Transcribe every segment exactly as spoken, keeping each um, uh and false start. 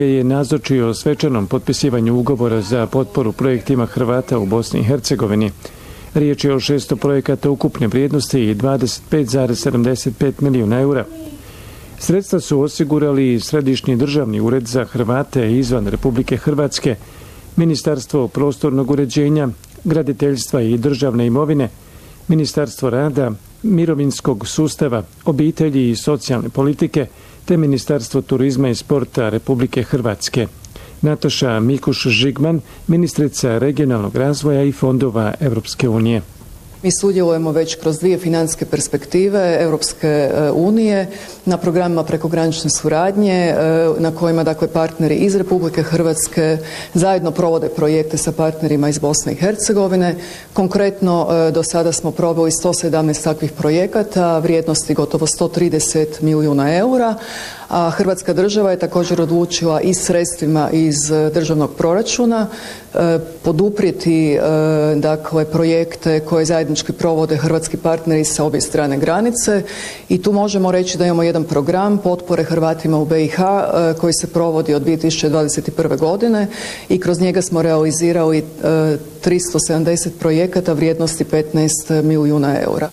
je nazočio svečanom potpisivanju ugovora za potporu projektima Hrvata u Bosni i Hercegovini. Riječ je o šesto projekata ukupne vrijednosti i dvadeset pet zarez sedamdeset pet milijuna eura. Sredstva su osigurali Središnji državni ured za Hrvate izvan Republike Hrvatske, Ministarstvo prostornog uređenja, graditeljstva i državne imovine, Ministarstvo rada, mirovinskog sustava, obitelji i socijalne politike, te Ministarstvo turizma i sporta Republike Hrvatske. Nataša Mikuš-Žigman, ministrica regionalnog razvoja i fondova Europske unije. Mi sudjelujemo već kroz dvije financijske perspektive Europske unije na programima prekogranične suradnje na kojima dakle partneri iz Republike Hrvatske zajedno provode projekte sa partnerima iz Bosne i Hercegovine. Konkretno do sada smo proveli sto sedamnaest takvih projekata vrijednosti gotovo sto trideset milijuna eura, a Hrvatska država je također odlučila i sredstvima iz državnog proračuna poduprijeti dakle projekte koje zajednički provode hrvatski partneri sa obje strane granice i tu možemo reći da imamo jedan program potpore Hrvatima u B i H koji se provodi od dvije tisuće dvadeset prve. godine i kroz njega smo realizirali tristo sedamdeset projekata vrijednosti petnaest milijuna eura.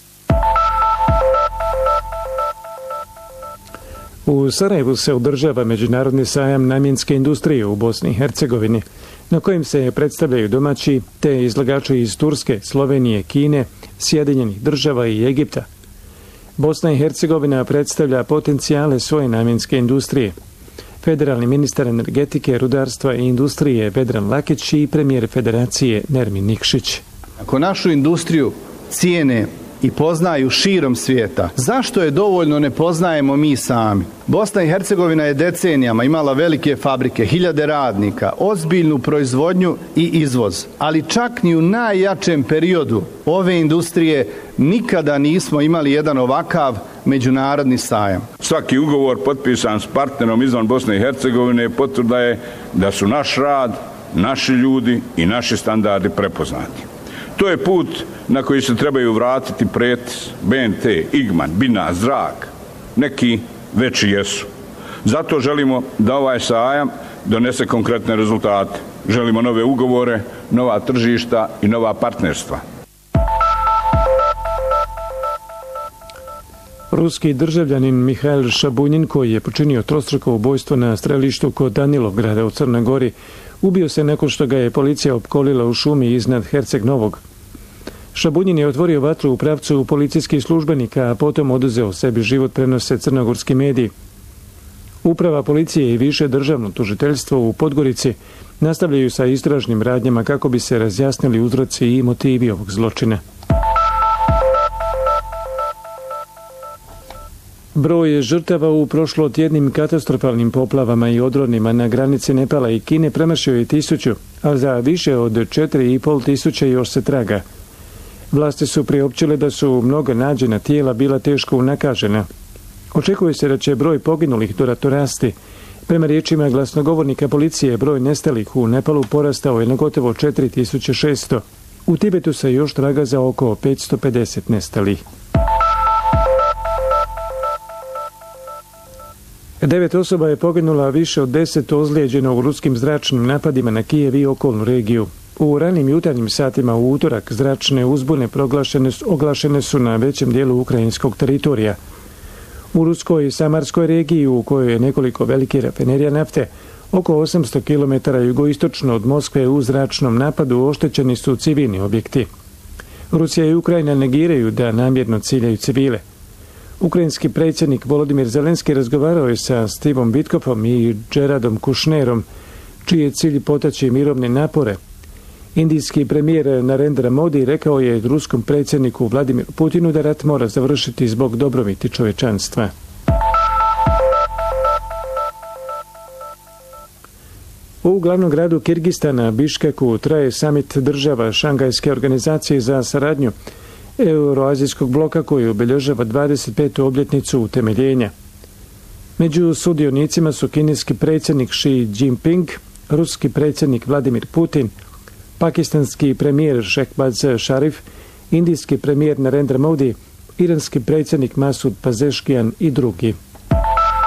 U Sarajevu se održava Međunarodni sajam namjenske industrije u Bosni i Hercegovini, na kojem se predstavljaju domaći te izlagači iz Turske, Slovenije, Kine, Sjedinjenih država i Egipta. Bosna i Hercegovina predstavlja potencijale svoje namjenske industrije. Federalni ministar energetike, rudarstva i industrije Vedran Lakić i premijer federacije Nermin Nikšić. Ako našu industriju cijene i poznaju širom svijeta, zašto je dovoljno ne poznajemo mi sami? Bosna i Hercegovina je decenijama imala velike fabrike, hiljade radnika, ozbiljnu proizvodnju i izvoz, ali čak ni u najjačem periodu ove industrije nikada nismo imali jedan ovakav međunarodni sajam. Svaki ugovor potpisan s partnerom izvan Bosne i Hercegovine potvrda je da su naš rad, naši ljudi i naši standardi prepoznati. To je put na koji se trebaju vratiti Pretis, B N T, Igman, Bina, Zrak. Neki veći jesu. Zato želimo da ovaj sajam donese konkretne rezultate. Želimo nove ugovore, nova tržišta i nova partnerstva. Ruski državljanin Mihail Šabunjin, koji je počinio trostruko ubojstvo na strelištu kod Danilovgrada u Crnoj Gori, ubio se nakon što ga je policija opkolila u šumi iznad Herceg Novog. Šabunjin je otvorio vatru u pravcu policijskih službenika, a potom oduzeo sebi život, prenose crnogorski mediji. Uprava policije i više državno tužiteljstvo u Podgorici nastavljaju sa istražnim radnjama kako bi se razjasnili uzroci i motivi ovog zločina. Broj žrtava u prošlotjednim katastrofalnim poplavama i odronima na granici Nepala i Kine premašio je tisuću, a za više od četiri i pol tisuće još se traga. Vlasti su priopćile da su mnoga nađena tijela bila teško unakažena. Očekuje se da će broj poginulih dodatno rasti. Prema riječima glasnogovornika policije, broj nestalih u Nepalu porastao je na gotovo četiri tisuće šesto. U Tibetu se još traga za oko petsto pedeset nestalih. Devet osoba je poginula, više od deset ozlijeđeno u ruskim zračnim napadima na Kijev i okolnu regiju. U ranim jutarnjim satima u utorak zračne uzbune proglašene, oglašene su na većem dijelu ukrajinskog teritorija. U ruskoj i Samarskoj regiji, u kojoj je nekoliko velikih rafinerija nafte, oko osamsto kilometara jugoistočno od Moskve u zračnom napadu oštećeni su civilni objekti. Rusija i Ukrajina negiraju da namjerno ciljaju civile. Ukrajinski predsjednik Volodimir Zelenski razgovarao je sa Stevom Witkofom i Jaredom Kushnerom, čiji je cilj potaći mirovne napore. Indijski premijer Narendra Modi rekao je ruskom predsjedniku Vladimiru Putinu da rat mora završiti zbog dobrobiti čovječanstva. U glavnom gradu Kirgistana, Biškeku, traje samit država Šangajske organizacije za saradnju Euroazijskog bloka koji obilježava dvadeset petu obljetnicu utemeljenja. Među sudionicima su kineski predsjednik Xi Jinping, ruski predsjednik Vladimir Putin, pakistanski premijer Shehbaz Sharif, indijski premijer Narendra Modi, iranski predsjednik Masud Pezeshkian i drugi.